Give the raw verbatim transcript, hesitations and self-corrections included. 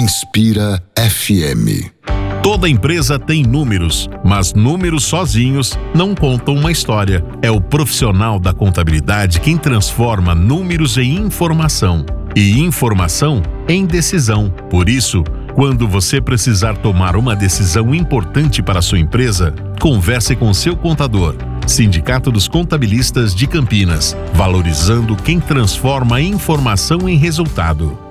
Inspira F M. Toda empresa tem números, mas números sozinhos não contam uma história. É o profissional da contabilidade quem transforma números em informação e informação em decisão. Por isso, quando você precisar tomar uma decisão importante para a sua empresa, converse com seu contador. Sindicato dos Contabilistas de Campinas, valorizando quem transforma informação em resultado.